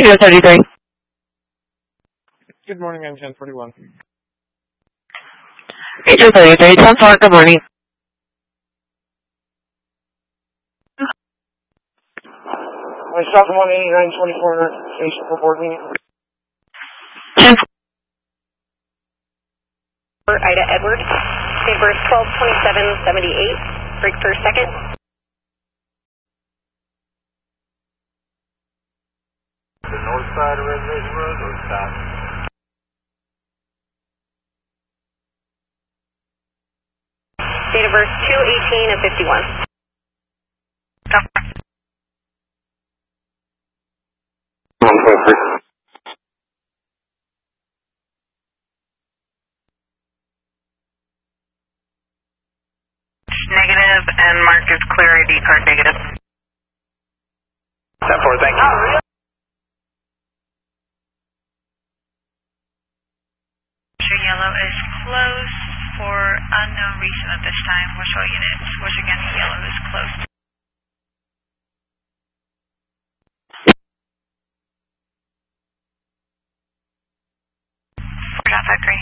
33. Good morning, I'm 1041. Agent 33, 10-4, good morning. I stopped 18924 station for board meeting. 10. Ida Edward, date birth 12/27/78, break first second. The north side of Reservation Road or south? Date of birth 2/18/51. Negative, and mark is clear ID card negative. 10-4, thank you. Yellow is closed for unknown reason at this time. Visual units, which again, yellow is closed. John Factory.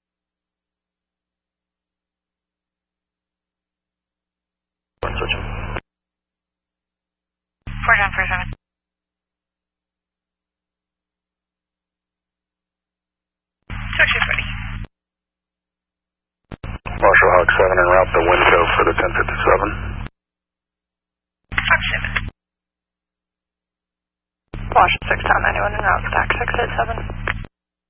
Switching. 4 John 47. Switch is ready. Marshall Hawk 7 en route to Winco for the 1057. Fox 7. Washington 6 Town 91 en route, stack 687.